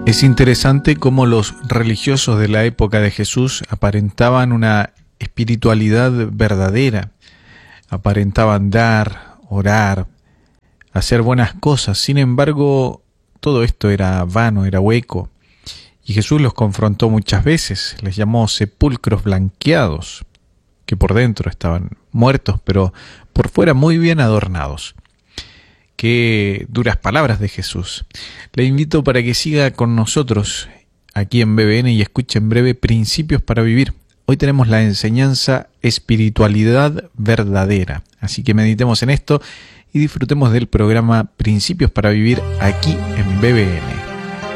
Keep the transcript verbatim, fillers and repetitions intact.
Es interesante cómo los religiosos de la época de Jesús aparentaban una espiritualidad verdadera, aparentaban dar, orar, hacer buenas cosas. Sin embargo, todo esto era vano, era hueco. Y Jesús los confrontó muchas veces, les llamó sepulcros blanqueados, que por dentro estaban muertos, pero por fuera muy bien adornados. Qué duras palabras de Jesús. Le invito para que siga con nosotros aquí en B B N y escuche en breve Principios para Vivir. Hoy tenemos la enseñanza Espiritualidad Verdadera. Así que meditemos en esto y disfrutemos del programa Principios para Vivir aquí en B B N.